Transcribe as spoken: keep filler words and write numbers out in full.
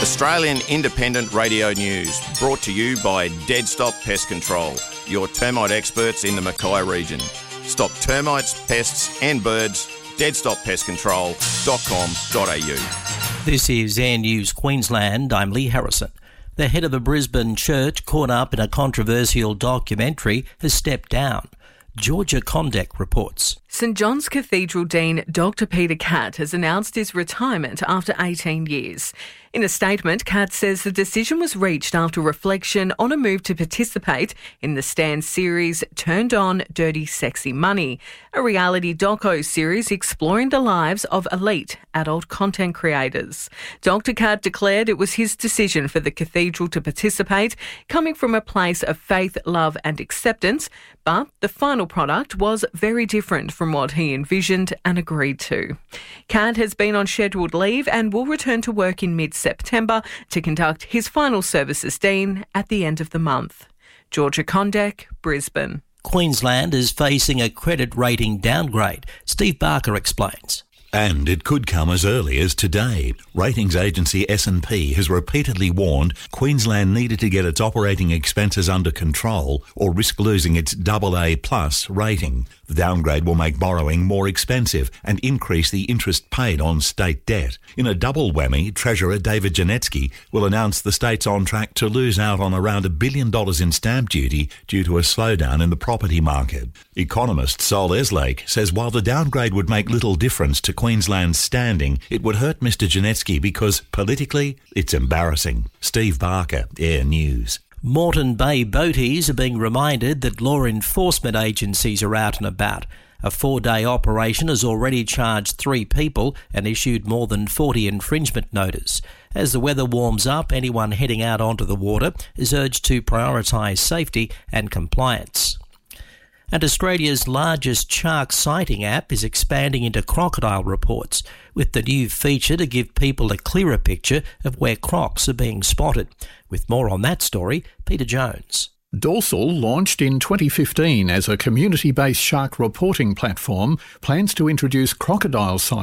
Australian Independent Radio News, brought to you by Dead Stop Pest Control, your termite experts in the Mackay region. Stop termites, pests and birds. dead stop pest control dot com dot a u. This is Air News Queensland. I'm Lee Harrison. The head of a Brisbane church caught up in a controversial documentary has stepped down. Georgia Condek reports. St John's Cathedral Dean Doctor Peter Catt has announced his retirement after eighteen years. In a statement, Catt says the decision was reached after reflection on a move to participate in the Stan series Turned On Dirty Sexy Money, a reality doco series exploring the lives of elite adult content creators. Doctor Catt declared it was his decision for the cathedral to participate, coming from a place of faith, love and acceptance, but the final product was very different from what he envisioned and agreed to. Catt has been on scheduled leave and will return to work in mid-September to conduct his final service as Dean at the end of the month. Georgia Condek, Brisbane. Queensland is facing a credit rating downgrade. Steve Barker explains. And it could come as early as today. Ratings agency S and P has repeatedly warned Queensland needed to get its operating expenses under control or risk losing its double A plus rating. The downgrade will make borrowing more expensive and increase the interest paid on state debt. In a double whammy, Treasurer David Janetsky will announce the state's on track to lose out on around a billion dollars in stamp duty due to a slowdown in the property market. Economist Sol Eslake says while the downgrade would make little difference to Queensland's standing, it would hurt Mr Janetsky because, politically, it's embarrassing. Steve Barker, Air News. Moreton Bay boaties are being reminded that law enforcement agencies are out and about. A four-day operation has already charged three people and issued more than forty infringement notices. As the weather warms up, anyone heading out onto the water is urged to prioritise safety and compliance. And Australia's largest shark sighting app is expanding into crocodile reports, with the new feature to give people a clearer picture of where crocs are being spotted. With more on that story, Peter Jones. Dorsal, launched in twenty fifteen as a community-based shark reporting platform, plans to introduce crocodile sighting